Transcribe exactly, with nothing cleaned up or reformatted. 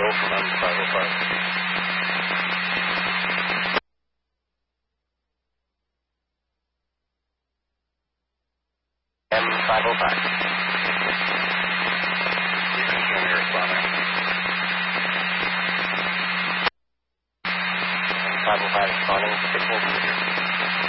Bill from M five oh five. M five oh five. You can confirm your responding. M five oh five responding to six one zero.